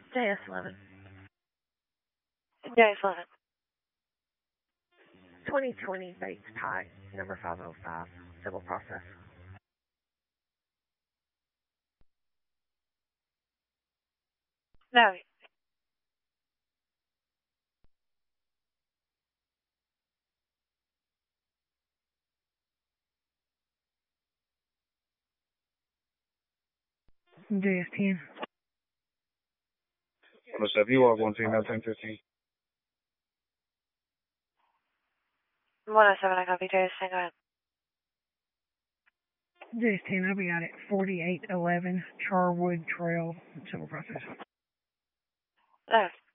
JS11. JS11. 2020 Bates Pike, number 505, civil process. No. JS10. What's up? You walk 1 female 1015. 107, I copy JS10, go ahead. JS10, I'll be out at 4811 Charwood Trail, civil process. No.